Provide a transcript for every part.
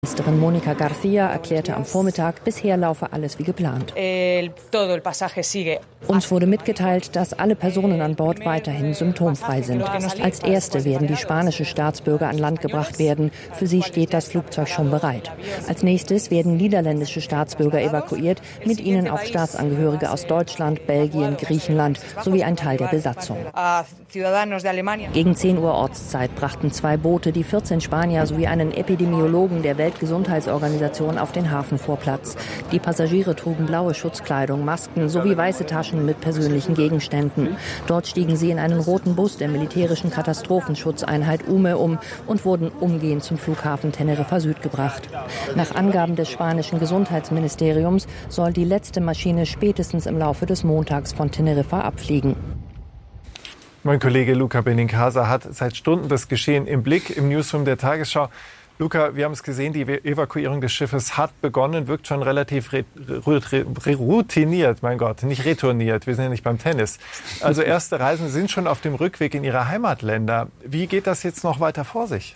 Ministerin Mónica García erklärte am Vormittag, bisher laufe alles wie geplant. Uns wurde mitgeteilt, dass alle Personen an Bord weiterhin symptomfrei sind. Als Erste werden die spanischen Staatsbürger an Land gebracht werden. Für sie steht das Flugzeug schon bereit. Als nächstes werden niederländische Staatsbürger evakuiert, mit ihnen auch Staatsangehörige aus Deutschland, Belgien, Griechenland sowie ein Teil der Besatzung. Gegen 10 Uhr Ortszeit brachten 2 Boote die 14 Spanier sowie einen Epidemiologen der Weltgesundheitsorganisation auf den Hafenvorplatz. Die Passagiere trugen blaue Schutzkleidung, Masken sowie weiße Taschen mit persönlichen Gegenständen. Dort stiegen sie in einen roten Bus der militärischen Katastrophenschutzeinheit UME um und wurden umgehend zum Flughafen Teneriffa Süd gebracht. Nach Angaben des spanischen Gesundheitsministeriums soll die letzte Maschine spätestens im Laufe des Montags von Teneriffa abfliegen. Mein Kollege Luca Benincasa hat seit Stunden das Geschehen im Blick im Newsroom der Tagesschau. Luca, wir haben es gesehen, die Evakuierung des Schiffes hat begonnen, wirkt schon relativ routiniert, mein Gott, nicht retourniert, wir sind ja nicht beim Tennis. Also erste Reisende sind schon auf dem Rückweg in ihre Heimatländer. Wie geht das jetzt noch weiter vor sich?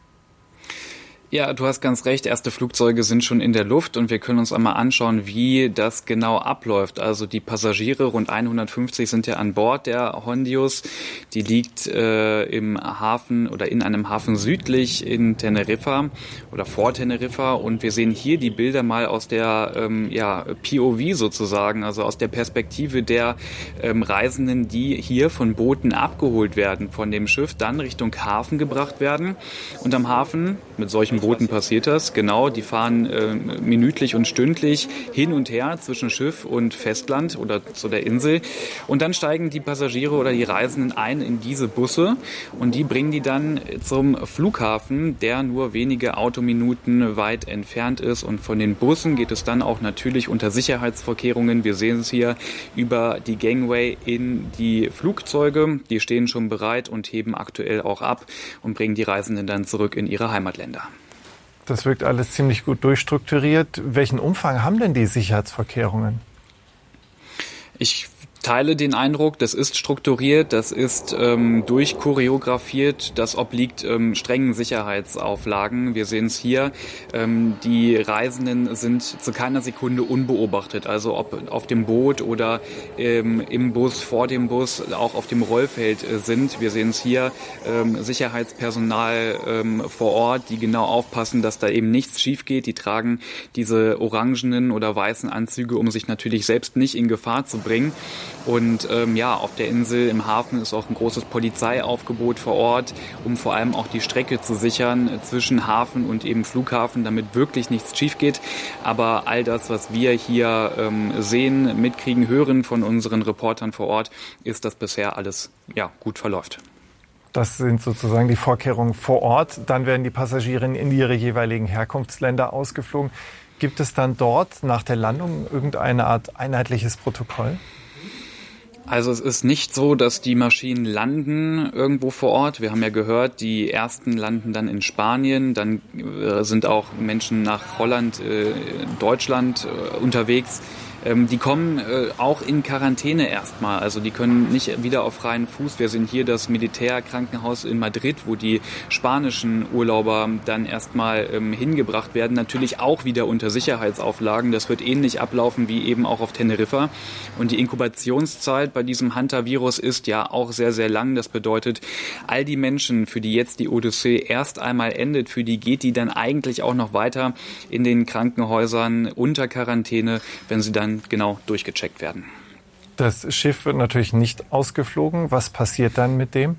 Ja, du hast ganz recht. Erste Flugzeuge sind schon in der Luft und wir können uns einmal anschauen, wie das genau abläuft. Also die Passagiere, rund 150 sind ja an Bord der Hondius. Die liegt im Hafen oder in einem Hafen südlich in Teneriffa oder vor Teneriffa. Und wir sehen hier die Bilder mal aus der POV sozusagen, also aus der Perspektive der Reisenden, die hier von Booten abgeholt werden von dem Schiff, dann Richtung Hafen gebracht werden. Und am Hafen mit solchen Booten passiert das, genau, die fahren minütlich und stündlich hin und her zwischen Schiff und Festland oder zu der Insel und dann steigen die Passagiere oder die Reisenden ein in diese Busse und die bringen die dann zum Flughafen, der nur wenige Autominuten weit entfernt ist und von den Bussen geht es dann auch natürlich unter Sicherheitsvorkehrungen, wir sehen es hier, über die Gangway in die Flugzeuge, die stehen schon bereit und heben aktuell auch ab und bringen die Reisenden dann zurück in ihre Heimatländer. Das wirkt alles ziemlich gut durchstrukturiert. Welchen Umfang haben denn die Sicherheitsvorkehrungen? Ich teile den Eindruck, das ist strukturiert, das ist durchchoreografiert, das obliegt strengen Sicherheitsauflagen. Wir sehen es hier, die Reisenden sind zu keiner Sekunde unbeobachtet, also ob auf dem Boot oder im Bus, vor dem Bus, auch auf dem Rollfeld sind. Wir sehen es hier, Sicherheitspersonal vor Ort, die genau aufpassen, dass da eben nichts schief geht. Die tragen diese orangenen oder weißen Anzüge, um sich natürlich selbst nicht in Gefahr zu bringen. Und auf der Insel im Hafen ist auch ein großes Polizeiaufgebot vor Ort, um vor allem auch die Strecke zu sichern zwischen Hafen und eben Flughafen, damit wirklich nichts schief geht. Aber all das, was wir hier sehen, mitkriegen, hören von unseren Reportern vor Ort, ist, dass bisher alles gut verläuft. Das sind sozusagen die Vorkehrungen vor Ort. Dann werden die Passagiere in ihre jeweiligen Herkunftsländer ausgeflogen. Gibt es dann dort nach der Landung irgendeine Art einheitliches Protokoll? Also es ist nicht so, dass die Maschinen landen irgendwo vor Ort. Wir haben ja gehört, die ersten landen dann in Spanien, dann sind auch Menschen nach Holland, Deutschland unterwegs. Die kommen auch in Quarantäne erstmal, also die können nicht wieder auf freien Fuß. Wir sehen hier das Militärkrankenhaus in Madrid, wo die spanischen Urlauber dann erstmal hingebracht werden, natürlich auch wieder unter Sicherheitsauflagen. Das wird ähnlich ablaufen wie eben auch auf Teneriffa. Und die Inkubationszeit bei diesem Hantavirus ist ja auch sehr, sehr lang. Das bedeutet, all die Menschen, für die jetzt die Odyssee erst einmal endet, für die geht die dann eigentlich auch noch weiter in den Krankenhäusern unter Quarantäne, wenn sie dann genau durchgecheckt werden. Das Schiff wird natürlich nicht ausgeflogen. Was passiert dann mit dem?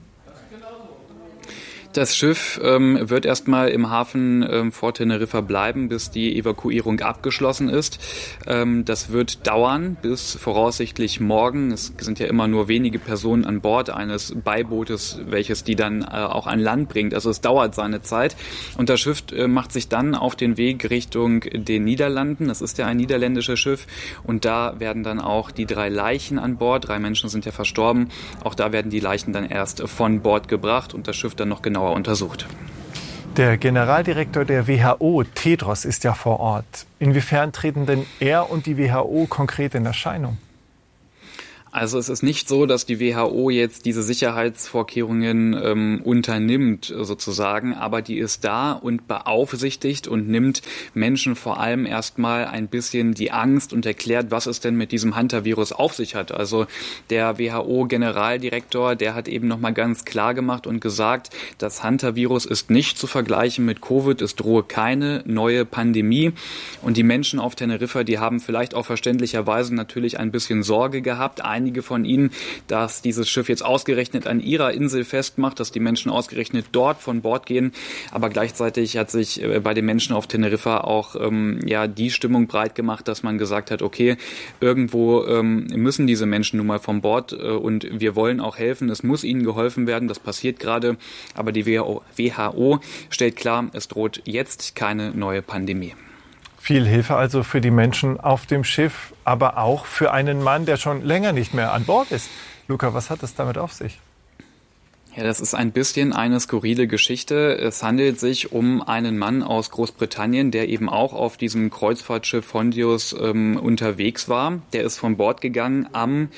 Das Schiff wird erstmal im Hafen vor Teneriffa bleiben, bis die Evakuierung abgeschlossen ist. Das wird dauern bis voraussichtlich morgen. Es sind ja immer nur wenige Personen an Bord eines Beibootes, welches die dann auch an Land bringt. Also es dauert seine Zeit. Und das Schiff macht sich dann auf den Weg Richtung den Niederlanden. Das ist ja ein niederländisches Schiff. Und da werden dann auch die 3 Leichen an Bord. 3 Menschen sind ja verstorben. Auch da werden die Leichen dann erst von Bord gebracht und das Schiff dann noch genauer untersucht. Der Generaldirektor der WHO, Tedros, ist ja vor Ort. Inwiefern treten denn er und die WHO konkret in Erscheinung? Also es ist nicht so, dass die WHO jetzt diese Sicherheitsvorkehrungen unternimmt sozusagen, aber die ist da und beaufsichtigt und nimmt Menschen vor allem erstmal ein bisschen die Angst und erklärt, was es denn mit diesem Hantavirus auf sich hat. Also der WHO-Generaldirektor, der hat eben nochmal ganz klar gemacht und gesagt, das Hantavirus ist nicht zu vergleichen mit Covid, es drohe keine neue Pandemie. Und die Menschen auf Teneriffa, die haben vielleicht auch verständlicherweise natürlich ein bisschen Sorge gehabt, einige von ihnen, dass dieses Schiff jetzt ausgerechnet an ihrer Insel festmacht, dass die Menschen ausgerechnet dort von Bord gehen. Aber gleichzeitig hat sich bei den Menschen auf Teneriffa auch die Stimmung breit gemacht, dass man gesagt hat, okay, irgendwo müssen diese Menschen nun mal von Bord und wir wollen auch helfen. Es muss ihnen geholfen werden. Das passiert gerade. Aber die WHO stellt klar, es droht jetzt keine neue Pandemie. Viel Hilfe also für die Menschen auf dem Schiff, aber auch für einen Mann, der schon länger nicht mehr an Bord ist. Luca, was hat es damit auf sich? Ja, das ist ein bisschen eine skurrile Geschichte. Es handelt sich um einen Mann aus Großbritannien, der eben auch auf diesem Kreuzfahrtschiff Hondius unterwegs war. Der ist von Bord gegangen am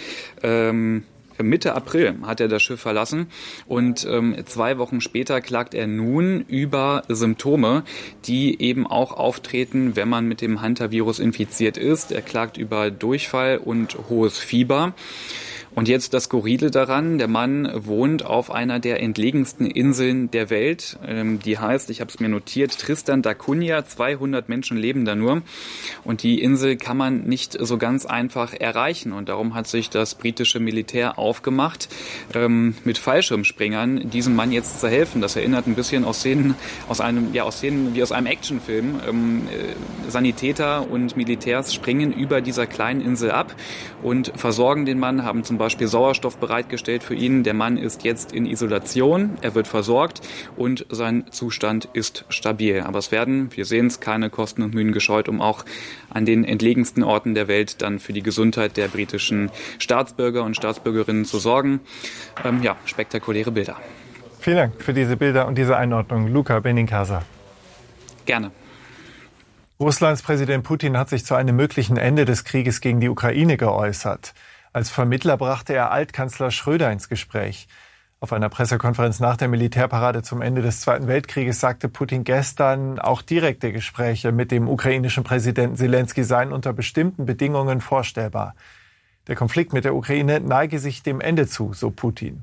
Mitte April hat er das Schiff verlassen und 2 Wochen später klagt er nun über Symptome, die eben auch auftreten, wenn man mit dem Hantavirus infiziert ist. Er klagt über Durchfall und hohes Fieber. Und jetzt das Skurrile daran, der Mann wohnt auf einer der entlegensten Inseln der Welt. Die heißt, ich habe es mir notiert, Tristan da Cunha, 200 Menschen leben da nur. Und die Insel kann man nicht so ganz einfach erreichen. Und darum hat sich das britische Militär aufgemacht, mit Fallschirmspringern diesem Mann jetzt zu helfen. Das erinnert ein bisschen aus Szenen wie aus einem Actionfilm. Sanitäter und Militärs springen über dieser kleinen Insel ab und versorgen den Mann, haben zum Beispiel Sauerstoff bereitgestellt für ihn. Der Mann ist jetzt in Isolation, er wird versorgt und sein Zustand ist stabil. Aber es werden, wir sehen es, keine Kosten und Mühen gescheut, um auch an den entlegensten Orten der Welt dann für die Gesundheit der britischen Staatsbürger und Staatsbürgerinnen zu sorgen. Spektakuläre Bilder. Vielen Dank für diese Bilder und diese Einordnung. Luca Benincasa. Gerne. Russlands Präsident Putin hat sich zu einem möglichen Ende des Krieges gegen die Ukraine geäußert. Als Vermittler brachte er Altkanzler Schröder ins Gespräch. Auf einer Pressekonferenz nach der Militärparade zum Ende des Zweiten Weltkrieges sagte Putin gestern, auch direkte Gespräche mit dem ukrainischen Präsidenten Selenskyj seien unter bestimmten Bedingungen vorstellbar. Der Konflikt mit der Ukraine neige sich dem Ende zu, so Putin.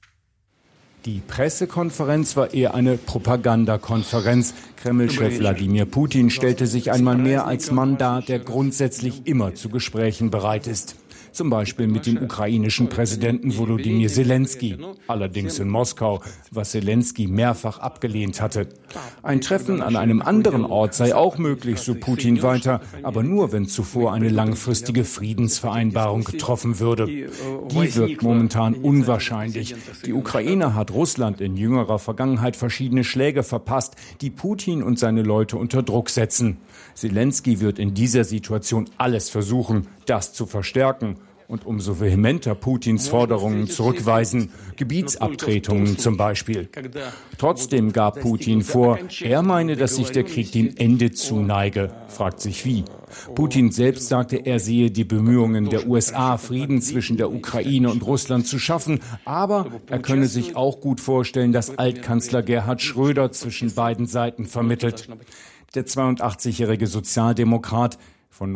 Die Pressekonferenz war eher eine Propagandakonferenz. Kreml-Chef Wladimir Putin stellte sich einmal mehr als Mann dar, der grundsätzlich immer zu Gesprächen bereit ist. Zum Beispiel mit dem ukrainischen Präsidenten Volodymyr Selenskyj, allerdings in Moskau, was Selenskyj mehrfach abgelehnt hatte. Ein Treffen an einem anderen Ort sei auch möglich, so Putin weiter, aber nur, wenn zuvor eine langfristige Friedensvereinbarung getroffen würde. Die wirkt momentan unwahrscheinlich. Die Ukraine hat Russland in jüngerer Vergangenheit verschiedene Schläge verpasst, die Putin und seine Leute unter Druck setzen. Selenskyj wird in dieser Situation alles versuchen, das zu verstärken und umso vehementer Putins Forderungen zurückweisen, Gebietsabtretungen zum Beispiel. Trotzdem gab Putin vor, er meine, dass sich der Krieg dem Ende zuneige. Fragt sich wie. Putin selbst sagte, er sehe die Bemühungen der USA, Frieden zwischen der Ukraine und Russland zu schaffen, aber er könne sich auch gut vorstellen, dass Altkanzler Gerhard Schröder zwischen beiden Seiten vermittelt. Der 82-jährige Sozialdemokrat, von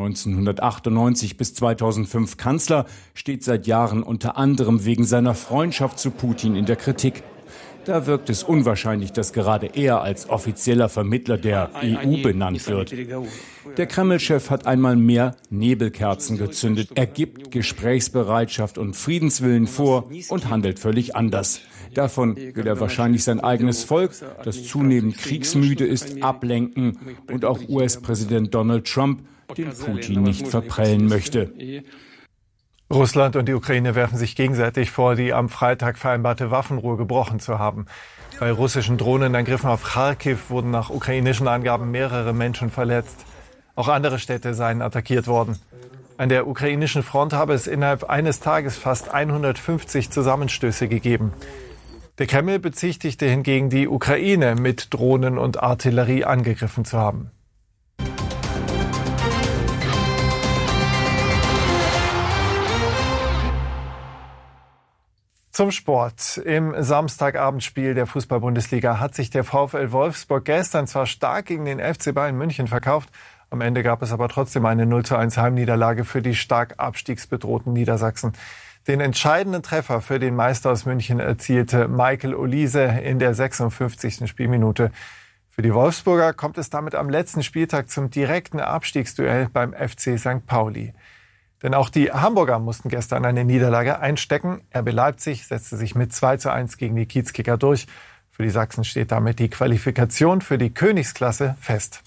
1998 bis 2005 Kanzler, steht seit Jahren unter anderem wegen seiner Freundschaft zu Putin in der Kritik. Da wirkt es unwahrscheinlich, dass gerade er als offizieller Vermittler der EU benannt wird. Der Kreml-Chef hat einmal mehr Nebelkerzen gezündet. Er gibt Gesprächsbereitschaft und Friedenswillen vor und handelt völlig anders. Davon will er wahrscheinlich sein eigenes Volk, das zunehmend kriegsmüde ist, ablenken und auch US-Präsident Donald Trump, den Putin nicht verprellen möchte. Russland und die Ukraine werfen sich gegenseitig vor, die am Freitag vereinbarte Waffenruhe gebrochen zu haben. Bei russischen Drohnenangriffen auf Kharkiv wurden nach ukrainischen Angaben mehrere Menschen verletzt. Auch andere Städte seien attackiert worden. An der ukrainischen Front habe es innerhalb eines Tages fast 150 Zusammenstöße gegeben. Der Kreml bezichtigte hingegen die Ukraine, mit Drohnen und Artillerie angegriffen zu haben. Zum Sport. Im Samstagabendspiel der Fußball-Bundesliga hat sich der VfL Wolfsburg gestern zwar stark gegen den FC Bayern München verkauft, am Ende gab es aber trotzdem eine 0:1 Heimniederlage für die stark abstiegsbedrohten Niedersachsen. Den entscheidenden Treffer für den Meister aus München erzielte Michael Olise in der 56. Spielminute. Für die Wolfsburger kommt es damit am letzten Spieltag zum direkten Abstiegsduell beim FC St. Pauli. Denn auch die Hamburger mussten gestern eine Niederlage einstecken. RB Leipzig setzte sich mit 2:1 gegen die Kiezkicker durch. Für die Sachsen steht damit die Qualifikation für die Königsklasse fest.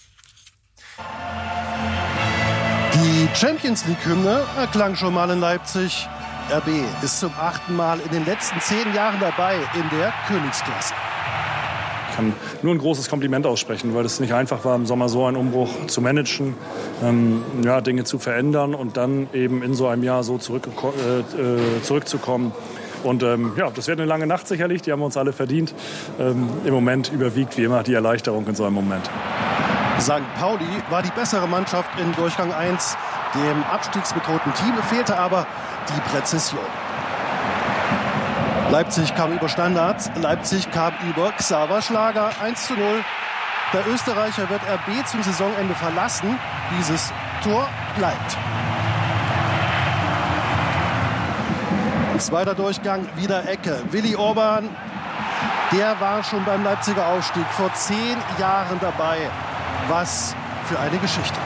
Die Champions-League-Hymne erklang schon mal in Leipzig. RB ist zum 8. Mal in den letzten 10 Jahren dabei in der Königsklasse. Ich kann nur ein großes Kompliment aussprechen, weil es nicht einfach war, im Sommer so einen Umbruch zu managen, Dinge zu verändern und dann eben in so einem Jahr so zurückzukommen. Und das wird eine lange Nacht sicherlich, die haben wir uns alle verdient. Im Moment überwiegt wie immer die Erleichterung in so einem Moment. St. Pauli war die bessere Mannschaft in Durchgang 1. Dem abstiegsbedrohten Team fehlte aber die Präzision. Leipzig kam über Standards, Leipzig kam über Xaver Schlager 1:0. Der Österreicher wird RB zum Saisonende verlassen. Dieses Tor bleibt. Zweiter Durchgang, wieder Ecke. Willi Orban, der war schon beim Leipziger Aufstieg vor 10 Jahren dabei. Was für eine Geschichte.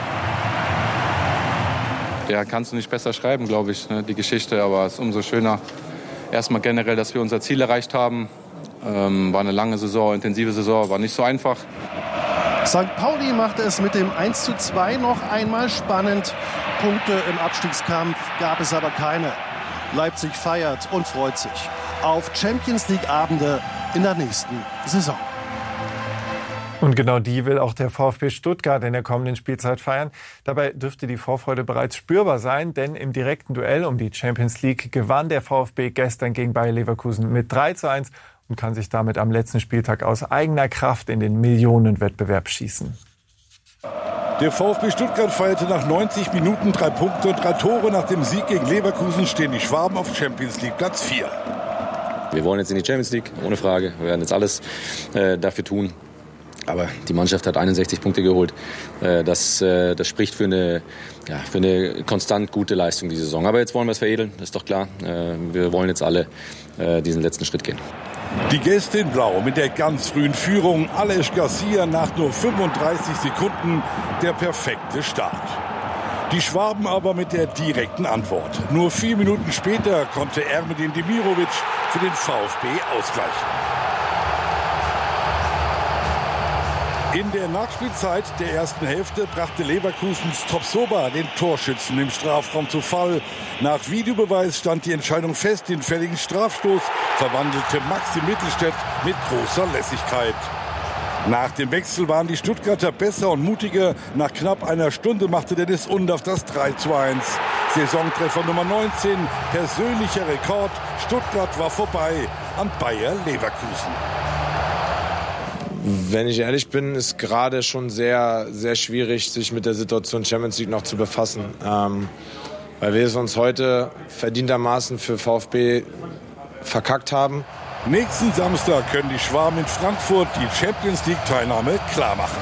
Ja, kannst du nicht besser schreiben, glaube ich, die Geschichte. Aber es ist umso schöner, erstmal generell, dass wir unser Ziel erreicht haben. War eine lange Saison, intensive Saison, war nicht so einfach. St. Pauli machte es mit dem 1:2 noch einmal spannend. Punkte im Abstiegskampf gab es aber keine. Leipzig feiert und freut sich auf Champions-League-Abende in der nächsten Saison. Und genau die will auch der VfB Stuttgart in der kommenden Spielzeit feiern. Dabei dürfte die Vorfreude bereits spürbar sein, denn im direkten Duell um die Champions League gewann der VfB gestern gegen Bayer Leverkusen mit 3:1 und kann sich damit am letzten Spieltag aus eigener Kraft in den Millionenwettbewerb schießen. Der VfB Stuttgart feierte nach 90 Minuten 3 Punkte und 3 Tore. Nach dem Sieg gegen Leverkusen stehen die Schwaben auf Champions League Platz 4. Wir wollen jetzt in die Champions League, ohne Frage. Wir werden jetzt alles dafür tun. Aber die Mannschaft hat 61 Punkte geholt. Das spricht für eine konstant gute Leistung diese Saison. Aber jetzt wollen wir es veredeln, das ist doch klar. Wir wollen jetzt alle diesen letzten Schritt gehen. Die Gäste in Blau mit der ganz frühen Führung. Aleix Garcia nach nur 35 Sekunden der perfekte Start. Die Schwaben aber mit der direkten Antwort. Nur 4 Minuten später konnte Ermedin Demirovic für den VfB ausgleichen. In der Nachspielzeit der ersten Hälfte brachte Leverkusens Tapsoba den Torschützen im Strafraum zu Fall. Nach Videobeweis stand die Entscheidung fest. Den fälligen Strafstoß verwandelte Maxi Mittelstädt mit großer Lässigkeit. Nach dem Wechsel waren die Stuttgarter besser und mutiger. Nach knapp einer Stunde machte Dennis Undaff das 3:1. Saisontreffer Nummer 19, persönlicher Rekord. Stuttgart war vorbei an Bayer Leverkusen. Wenn ich ehrlich bin, ist gerade schon sehr, sehr schwierig, sich mit der Situation Champions League noch zu befassen. Weil wir es uns heute verdientermaßen für VfB verkackt haben. Nächsten Samstag können die Schwaben in Frankfurt die Champions League-Teilnahme klarmachen.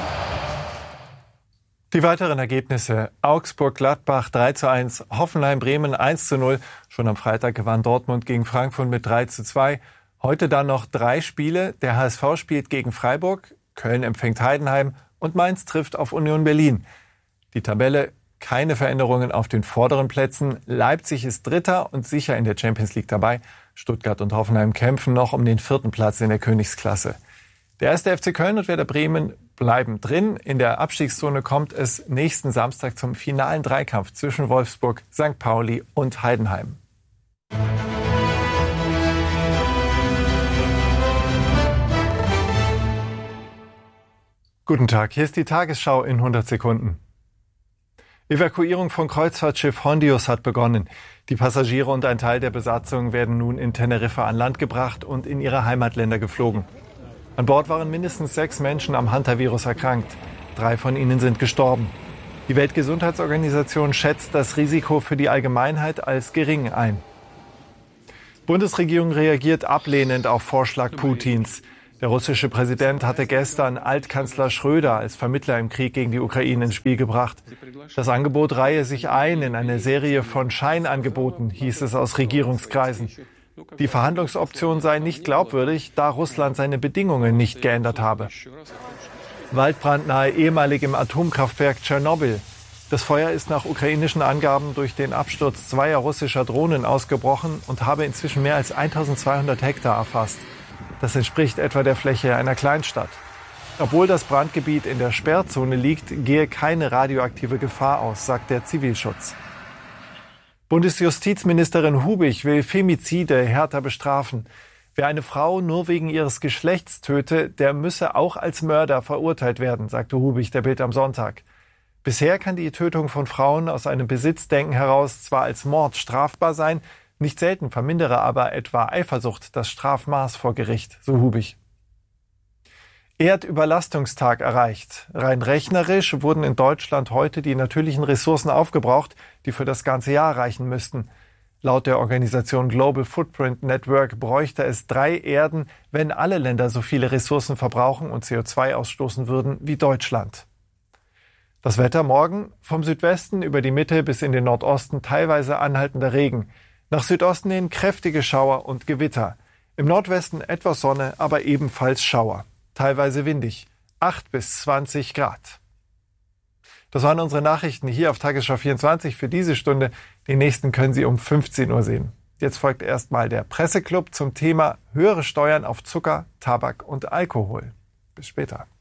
Die weiteren Ergebnisse: Augsburg-Gladbach 3:1, Hoffenheim-Bremen 1:0. Schon am Freitag gewann Dortmund gegen Frankfurt mit 3:2. Heute dann noch 3 Spiele. Der HSV spielt gegen Freiburg, Köln empfängt Heidenheim und Mainz trifft auf Union Berlin. Die Tabelle: keine Veränderungen auf den vorderen Plätzen. Leipzig ist Dritter und sicher in der Champions League dabei. Stuttgart und Hoffenheim kämpfen noch um den 4. Platz in der Königsklasse. Der 1. FC Köln und Werder Bremen bleiben drin. In der Abstiegszone kommt es nächsten Samstag zum finalen Dreikampf zwischen Wolfsburg, St. Pauli und Heidenheim. Guten Tag, hier ist die Tagesschau in 100 Sekunden. Evakuierung von Kreuzfahrtschiff Hondius hat begonnen. Die Passagiere und ein Teil der Besatzung werden nun in Teneriffa an Land gebracht und in ihre Heimatländer geflogen. An Bord waren mindestens 6 Menschen am Hantavirus erkrankt. 3 von ihnen sind gestorben. Die Weltgesundheitsorganisation schätzt das Risiko für die Allgemeinheit als gering ein. Bundesregierung reagiert ablehnend auf Vorschlag Putins. Der russische Präsident hatte gestern Altkanzler Schröder als Vermittler im Krieg gegen die Ukraine ins Spiel gebracht. Das Angebot reihe sich ein in eine Serie von Scheinangeboten, hieß es aus Regierungskreisen. Die Verhandlungsoption sei nicht glaubwürdig, da Russland seine Bedingungen nicht geändert habe. Waldbrand nahe ehemaligem Atomkraftwerk Tschernobyl. Das Feuer ist nach ukrainischen Angaben durch den Absturz zweier russischer Drohnen ausgebrochen und habe inzwischen mehr als 1200 Hektar erfasst. Das entspricht etwa der Fläche einer Kleinstadt. Obwohl das Brandgebiet in der Sperrzone liegt, gehe keine radioaktive Gefahr aus, sagt der Zivilschutz. Bundesjustizministerin Hubig will Femizide härter bestrafen. Wer eine Frau nur wegen ihres Geschlechts töte, der müsse auch als Mörder verurteilt werden, sagte Hubig der Bild am Sonntag. Bisher kann die Tötung von Frauen aus einem Besitzdenken heraus zwar als Mord strafbar sein, nicht selten vermindere aber etwa Eifersucht das Strafmaß vor Gericht, so Hubig. Erdüberlastungstag erreicht. Rein rechnerisch wurden in Deutschland heute die natürlichen Ressourcen aufgebraucht, die für das ganze Jahr reichen müssten. Laut der Organisation Global Footprint Network bräuchte es 3 Erden, wenn alle Länder so viele Ressourcen verbrauchen und CO2 ausstoßen würden wie Deutschland. Das Wetter morgen: vom Südwesten über die Mitte bis in den Nordosten teilweise anhaltender Regen. Nach Südosten hin kräftige Schauer und Gewitter. Im Nordwesten etwas Sonne, aber ebenfalls Schauer. Teilweise windig. 8 bis 20 Grad. Das waren unsere Nachrichten hier auf Tagesschau 24 für diese Stunde. Die nächsten können Sie um 15 Uhr sehen. Jetzt folgt erstmal der Presseclub zum Thema höhere Steuern auf Zucker, Tabak und Alkohol. Bis später.